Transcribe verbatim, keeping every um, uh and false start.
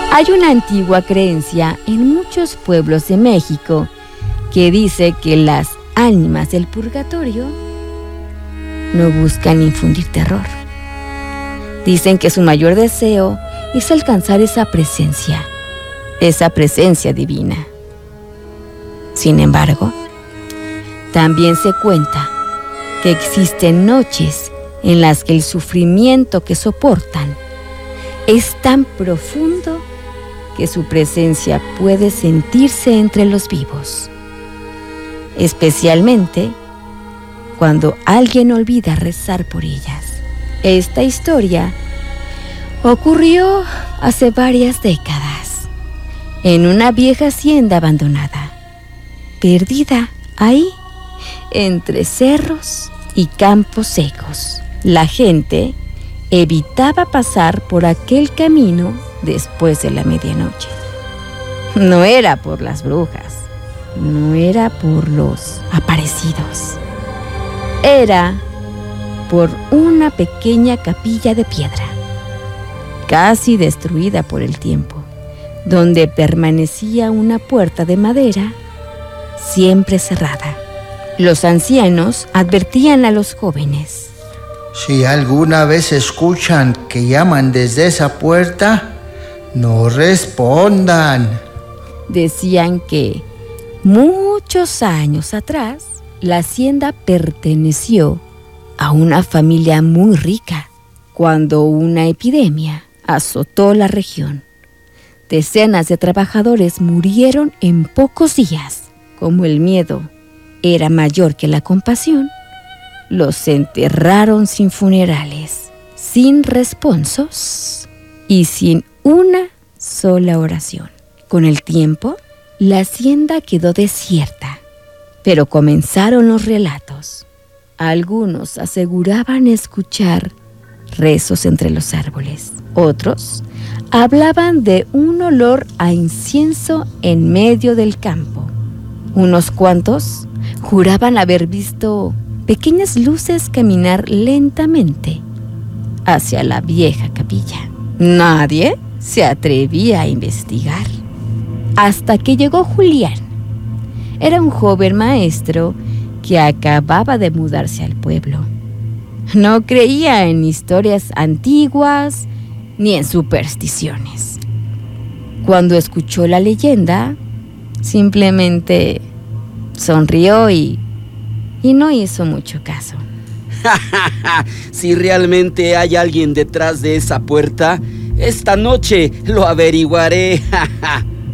Hay una antigua creencia en muchos pueblos de México que dice que las ánimas del purgatorio no buscan infundir terror. Dicen que su mayor deseo es alcanzar esa presencia, esa presencia divina. Sin embargo, también se cuenta que existen noches en las que el sufrimiento que soportan es tan profundo que su presencia puede sentirse entre los vivos, especialmente cuando alguien olvida rezar por ellas. Esta historia ocurrió hace varias décadas en una vieja hacienda abandonada, perdida ahí entre cerros y campos secos. La gente evitaba pasar por aquel camino después de la medianoche. No era por las brujas, no era por los aparecidos, era por una pequeña capilla de piedra, casi destruida por el tiempo, donde permanecía una puerta de madera siempre cerrada. Los ancianos advertían a los jóvenes: si alguna vez escuchan que llaman desde esa puerta, no respondan. Decían que muchos años atrás la hacienda perteneció a una familia muy rica. Cuando una epidemia azotó la región, decenas de trabajadores murieron en pocos días. Como el miedo era mayor que la compasión, los enterraron sin funerales, sin responsos y sin una sola oración. Con el tiempo, la hacienda quedó desierta, pero comenzaron los relatos. Algunos aseguraban escuchar rezos entre los árboles. Otros hablaban de un olor a incienso en medio del campo. Unos cuantos juraban haber visto pequeñas luces caminar lentamente hacia la vieja capilla. Nadie se atrevía a investigar, hasta que llegó Julián. Era un joven maestro que acababa de mudarse al pueblo. No creía en historias antiguas ni en supersticiones. Cuando escuchó la leyenda, simplemente sonrió y, y no hizo mucho caso. Si realmente hay alguien detrás de esa puerta, esta noche lo averiguaré.